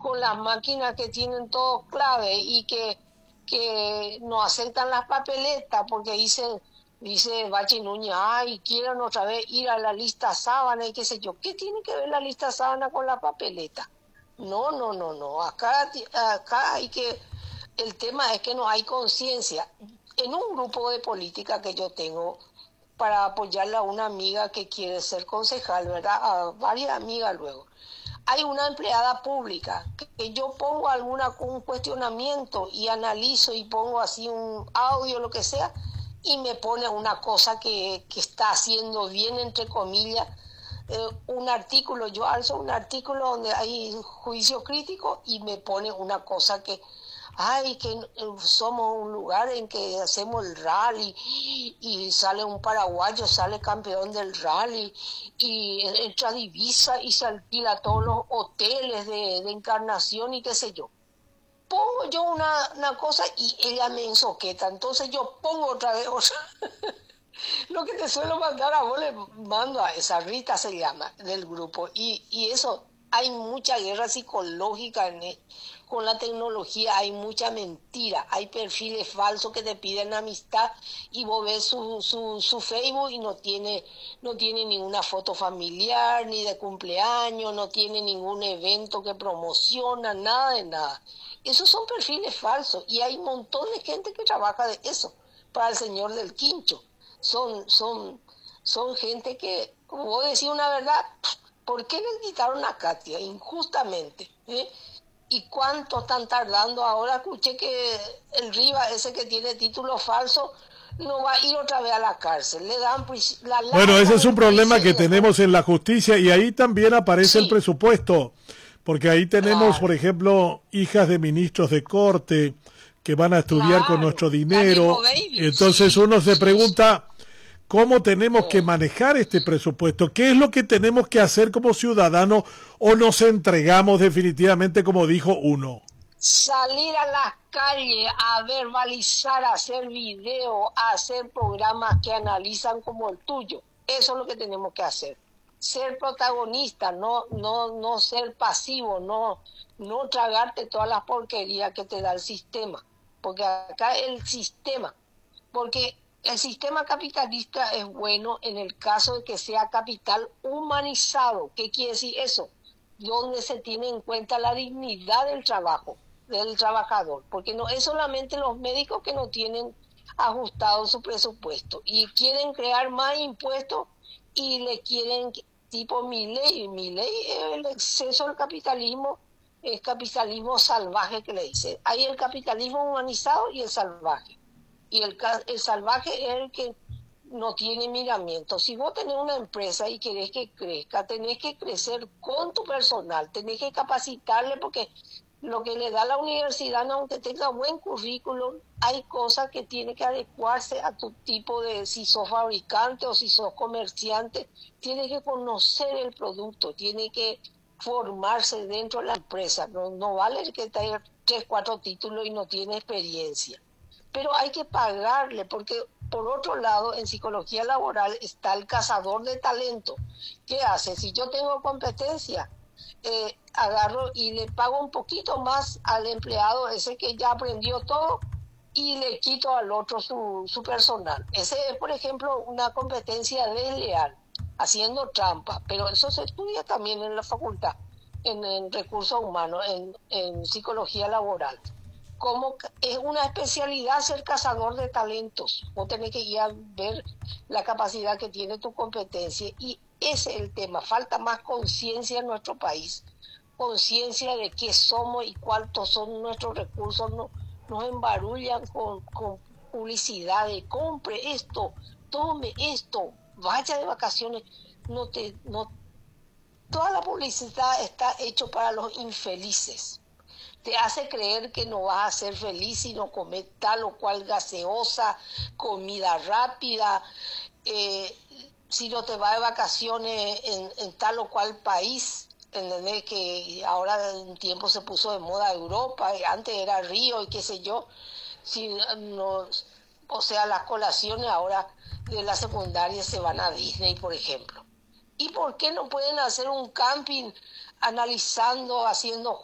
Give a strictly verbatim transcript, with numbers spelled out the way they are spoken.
con las máquinas que tienen todo clave y que, que no aceptan las papeletas porque dicen, dice Bachi Núñez, ay, quieren otra vez ir a la lista sábana y qué sé yo. ¿Qué tiene que ver la lista sábana con la papeleta? No, no, no, no. Acá, acá hay que... El tema es que no hay conciencia. En un grupo de política que yo tengo para apoyarle a una amiga que quiere ser concejal, ¿verdad? A varias amigas luego. Hay una empleada pública que yo pongo alguna un cuestionamiento y analizo y pongo así un audio, lo que sea, y me pone una cosa que, que está haciendo bien, entre comillas, eh, un artículo. Yo alzo un artículo donde hay juicio crítico y me pone una cosa que... Ay, que somos un lugar en que hacemos el rally y sale un paraguayo, sale campeón del rally y entra divisa y se alquila todos los hoteles de, de Encarnación y qué sé yo. Pongo yo una, una cosa y ella me ensoqueta, entonces yo pongo otra vez otra. Lo que te suelo mandar a vos le mando a esa, Rita se llama, del grupo, y, y eso, hay mucha guerra psicológica en él. Con la tecnología hay mucha mentira, hay perfiles falsos que te piden amistad y vos ves su, su, su Facebook y no tiene, no tiene ninguna foto familiar, ni de cumpleaños, no tiene ningún evento que promociona, nada de nada. Esos son perfiles falsos y hay un montón de gente que trabaja de eso para el señor del quincho. Son, son, son gente que, como vos decís una verdad, ¿por qué le quitaron a Katia injustamente? ¿Eh? ¿Y cuánto están tardando? Ahora escuché que el Riva, ese que tiene título falso, no va a ir otra vez a la cárcel. Le dan la bueno, ese es un problema que tenemos en la justicia y ahí también aparece sí. el presupuesto, porque ahí tenemos, claro. por ejemplo, hijas de ministros de corte que van a estudiar claro. con nuestro dinero. Entonces sí, uno se pregunta... ¿Cómo tenemos que manejar este presupuesto? ¿Qué es lo que tenemos que hacer como ciudadanos o nos entregamos definitivamente, como dijo uno? Salir a las calles a verbalizar, a hacer videos, a hacer programas que analizan como el tuyo. Eso es lo que tenemos que hacer. Ser protagonista, no, no, no ser pasivo, no, no tragarte todas las porquerías que te da el sistema. Porque acá el sistema, porque... El sistema capitalista es bueno en el caso de que sea capital humanizado. ¿Qué quiere decir eso? Donde se tiene en cuenta la dignidad del trabajo, del trabajador. Porque no es solamente los médicos que no tienen ajustado su presupuesto y quieren crear más impuestos y le quieren, tipo mi ley, mi ley es el exceso del capitalismo, es capitalismo salvaje que le dice. Hay el capitalismo humanizado y el salvaje. Y el, el salvaje es el que no tiene miramiento. Si vos tenés una empresa y querés que crezca, tenés que crecer con tu personal, tenés que capacitarle, porque lo que le da la universidad, aunque tenga buen currículum, hay cosas que tienen que adecuarse a tu tipo de, si sos fabricante o si sos comerciante, tiene que conocer el producto, tiene que formarse dentro de la empresa. No, no vale el que tenga tres, cuatro títulos y no tiene experiencia. Pero hay que pagarle, porque por otro lado, en psicología laboral está el cazador de talento. ¿Qué hace? Si yo tengo competencia, eh, agarro y le pago un poquito más al empleado, ese que ya aprendió todo, y le quito al otro su, su personal. Ese es, por ejemplo, una competencia desleal, haciendo trampa, pero eso se estudia también en la facultad, en, en recursos humanos, en, en psicología laboral. Como es una especialidad ser cazador de talentos. Vos tenés que ir a ver la capacidad que tiene tu competencia. Y ese es el tema. Falta más conciencia en nuestro país. Conciencia de qué somos y cuántos son nuestros recursos. No, nos embarullan con, con publicidad de compre esto, tome esto, vaya de vacaciones. No te, no, toda la publicidad está hecha para los infelices. Te hace creer que no vas a ser feliz si no comes tal o cual gaseosa, comida rápida, eh, si no te vas de vacaciones en, en tal o cual país. ¿Entendés? Que ahora en un tiempo se puso de moda Europa, antes era Río y qué sé yo. Si no, o sea, las colaciones ahora de la secundaria se van a Disney, por ejemplo. ¿Y por qué no pueden hacer un camping analizando, haciendo